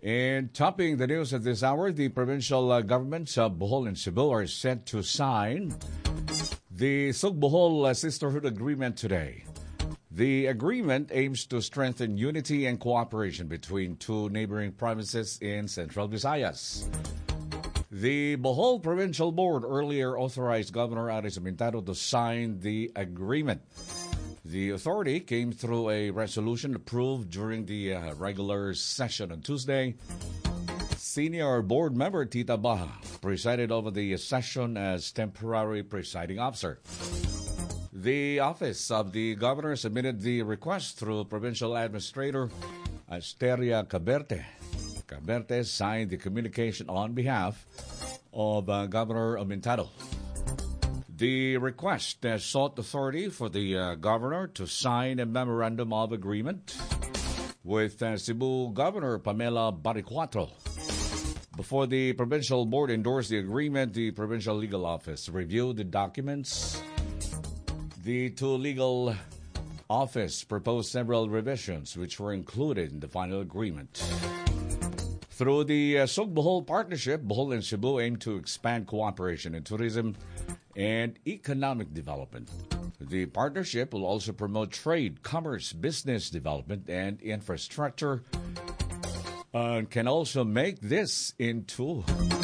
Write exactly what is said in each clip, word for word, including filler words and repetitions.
And topping the news at this hour, the provincial uh, governments of Bohol and Cebu are set to sign the Sug-Bohol uh, Sisterhood Agreement today. The agreement aims to strengthen unity and cooperation between two neighboring provinces in Central Visayas. The Bohol Provincial Board earlier authorized Governor Aris Amintado to sign the agreement. The authority came through a resolution approved during the uh, regular session on Tuesday. Senior board member Tita Baha presided over the session as temporary presiding officer. The office of the governor submitted the request through provincial administrator Asteria Caberte. Caberte signed the communication on behalf of uh, Governor Amintado. The request uh, sought authority for the uh, governor to sign a memorandum of agreement with uh, Cebu Governor Pamela Baricuatro. Before the provincial board endorsed the agreement, the provincial legal office reviewed the documents. The two legal office proposed several revisions which were included in the final agreement. Through the uh, Sug-Bohol partnership, Bohol and Cebu aim to expand cooperation in tourism and economic development. The partnership will also promote trade, commerce, business development, and infrastructure, and uh, can also make this into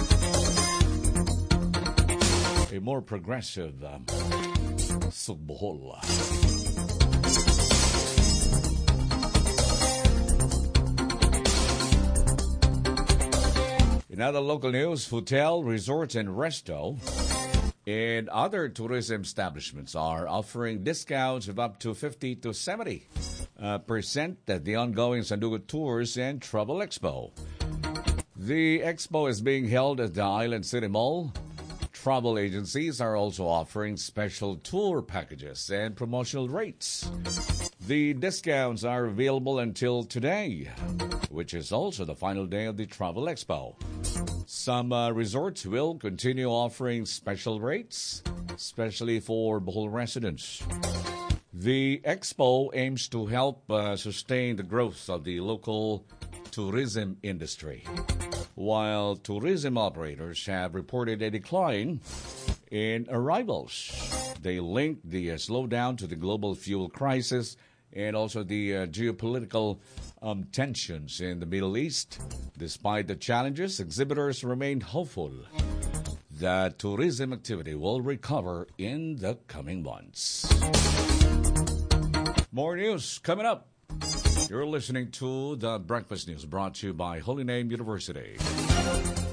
a more progressive um, Sug-Bohol. In other local news, hotel, resorts, and resto and other tourism establishments are offering discounts of up to fifty to seventy uh, percent at the ongoing Sandugo Tours and Travel Expo. The expo is being held at the Island City Mall. Travel agencies are also offering special tour packages and promotional rates. The discounts are available until today, which is also the final day of the Travel Expo. Some uh, resorts will continue offering special rates, especially for Bohol residents. The expo aims to help uh, sustain the growth of the local tourism industry, while tourism operators have reported a decline in arrivals. They link the uh, slowdown to the global fuel crisis and also the uh, geopolitical um, tensions in the Middle East. Despite the challenges, exhibitors remain hopeful that tourism activity will recover in the coming months. More news coming up. You're listening to The Breakfast News, brought to you by Holy Name University.